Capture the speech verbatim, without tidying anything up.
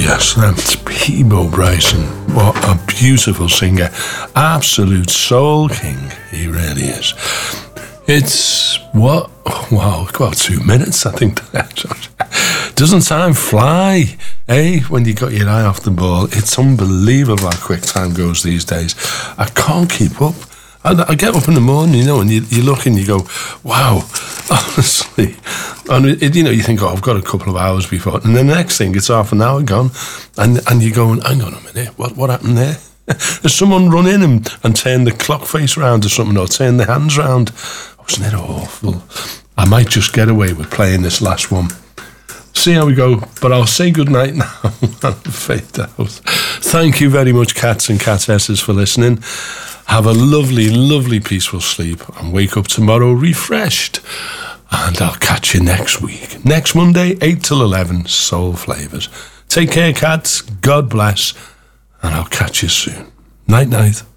yes, that's Peabo Bryson. What a beautiful singer. Absolute soul king, he really is. It's, what? Wow, about two minutes, I think. Doesn't time fly, eh? When you got your eye off the ball. It's unbelievable how quick time goes these days. I can't keep up. I, I get up in the morning, you know, and you, you look and you go, wow, honestly. And, it, you know, you think, oh, I've got a couple of hours before. And then the next thing, it's half an hour gone. And and you're going, hang on a minute, what, what happened there? Has someone run in and, and turned the clock face round or something, or turned the hands round? Wasn't it awful? I might just get away with playing this last one. See how we go, but I'll say goodnight now and fade out. Thank you very much, cats and catesses, for listening. Have a lovely, lovely, peaceful sleep and wake up tomorrow refreshed. And I'll catch you next week. Next Monday, eight till eleven, Soul Flavours. Take care, cats. God bless. And I'll catch you soon. Night, night.